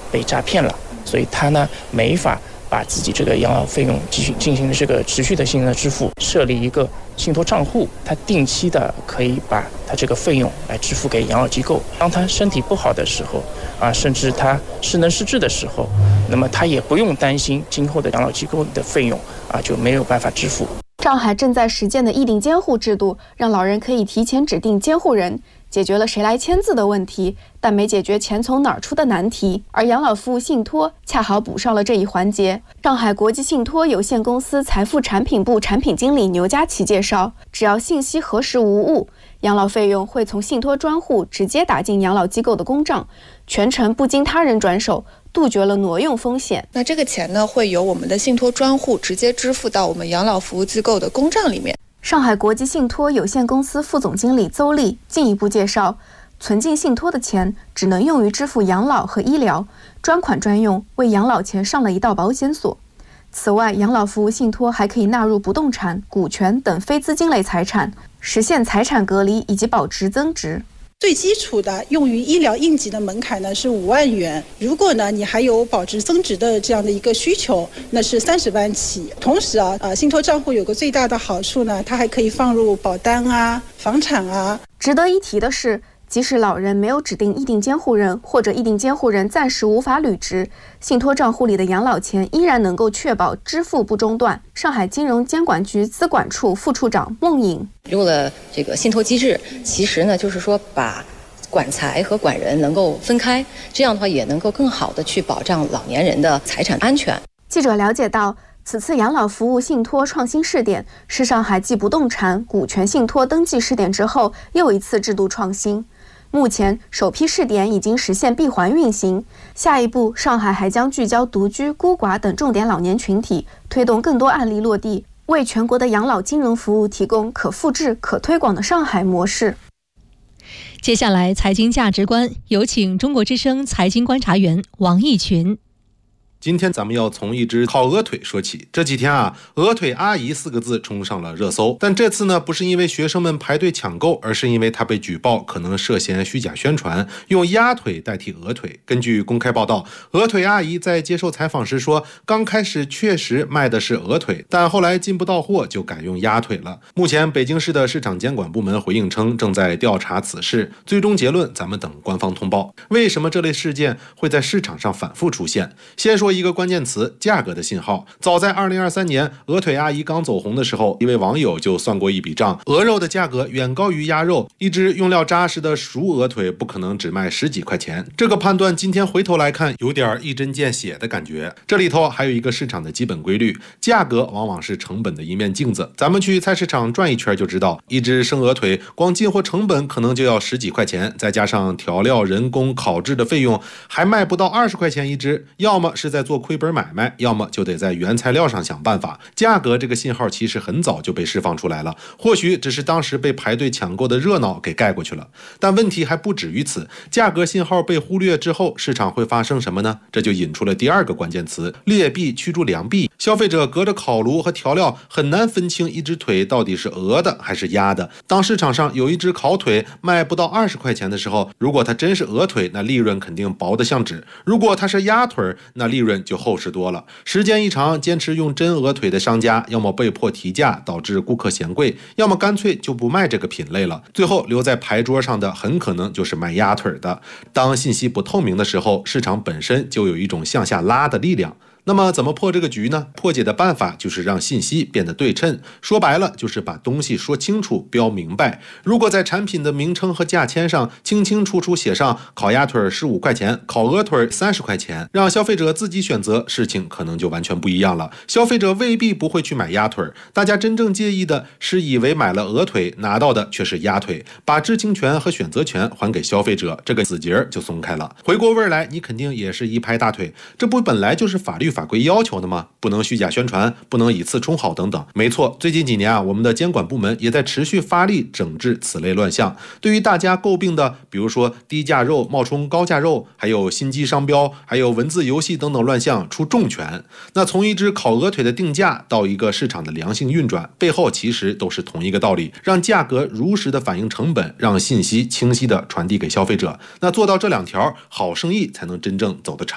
被诈骗了，所以他呢没法把自己这个养老费用继续进行这个持续性的支付，设立一个信托账户，他定期的可以把他这个费用来支付给养老机构。当他身体不好的时候甚至他失能失智的时候，那么他也不用担心今后的养老机构的费用就没有办法支付。 上海正在实践的议定监护制度，让老人可以提前指定监护人，解决了谁来签字的问题，但没解决钱从哪儿出的难题。而养老服务信托恰好补上了这一环节。上海国际信托有限公司财富产品部产品经理牛佳琪介绍，只要信息核实无误，养老费用会从信托专户直接打进养老机构的公账，全程不经他人转手，杜绝了挪用风险。 那这个钱呢，会由我们的信托专户直接支付到我们养老服务机构的公账里面。 上海国际信托有限公司副总经理邹丽进一步介绍，存进信托的钱只能用于支付养老和医疗，专款专用，为养老钱上了一道保险锁。此外，养老服务信托还可以纳入不动产、股权等非资金类财产，实现财产隔离以及保值增值。 最基础的用于医疗应急的门槛呢是5万元，如果呢你还有保值增值的这样的一个需求，那是30万起。同时信托账户有个最大的好处呢，它还可以放入保单房产值得一提的是，即使老人没有指定议定监护人，或者议定监护人暂时无法履职，信托账户里的养老钱依然能够确保支付不中断。上海金融监管局资管处副处长孟颖用了这个信托机制，其实呢就是说把管财和管人能够分开，这样的话也能够更好的去保障老年人的财产安全。 记者了解到，此次养老服务信托创新试点是上海继不动产、股权信托登记试点之后又一次制度创新。目前首批试点已经实现闭环运行，下一步上海还将聚焦独居、孤寡等重点老年群体，推动更多案例落地，为全国的养老金融服务提供可复制、可推广的上海模式。 接下来，财经价值观，有请中国之声财经观察员王毅群。 今天咱们要从一只烤鹅腿说起。这几天鹅腿阿姨4个字冲上了热搜，但这次呢，不是因为学生们排队抢购，而是因为它被举报可能涉嫌虚假宣传，用鸭腿代替鹅腿。根据公开报道，鹅腿阿姨在接受采访时说，刚开始确实卖的是鹅腿，但后来进不到货，就改用鸭腿了。目前北京市的市场监管部门回应称，正在调查此事，最终结论咱们等官方通报。为什么这类事件会在市场上反复出现？先说一个关键词，价格的信号。早在2023年鹅腿阿姨刚走红的时候，一位网友就算过一笔账，鹅肉的价格远高于鸭肉，一只用料扎实的熟鹅腿不可能只卖10几块钱。这个判断今天回头来看，有点一针见血的感觉。这里头还有一个市场的基本规律，价格往往是成本的一面镜子。咱们去菜市场转一圈就知道，一只生鹅腿光进货成本可能就要10几块钱，再加上调料、人工、烤制的费用，还卖不到20块钱一只，要么是在做亏本买卖，要么就得在原材料上想办法。价格这个信号其实很早就被释放出来了，或许只是当时被排队抢购的热闹给盖过去了。但问题还不止于此，价格信号被忽略之后，市场会发生什么呢？这就引出了第二个关键词，劣币驱逐良币。消费者隔着烤炉和调料很难分清一只腿到底是鹅的还是鸭的。当市场上有一只烤腿卖不到20块钱的时候，如果它真是鹅腿，那利润肯定薄得像纸；如果它是鸭腿，那利润就厚实多了。时间一长，坚持用真鹅腿的商家要么被迫提价导致顾客嫌贵，要么干脆就不卖这个品类了。最后留在牌桌上的很可能就是卖鸭腿的。当信息不透明的时候，市场本身就有一种向下拉的力量。那么怎么破这个局呢？破解的办法就是让信息变得对称，说白了就是把东西说清楚、标明白。如果在产品的名称和价签上清清楚楚写上烤鸭腿15块钱，烤鹅腿30块钱，让消费者自己选择，事情可能就完全不一样了。消费者未必不会去买鸭腿，大家真正介意的是以为买了鹅腿，拿到的却是鸭腿。把知情权和选择权还给消费者，这个死结就松开了。回过味来，你肯定也是一拍大腿，这不本来就是法规要求的吗？不能虚假宣传，不能以次充好等等。没错，最近几年我们的监管部门也在持续发力整治此类乱象。对于大家诟病的，比如说低价肉冒充高价肉，还有心机商标，还有文字游戏等等乱象，出重拳。那从一只烤鹅腿的定价到一个市场的良性运转，背后其实都是同一个道理，让价格如实的反映成本，让信息清晰的传递给消费者。那做到这2条，好生意才能真正走得长。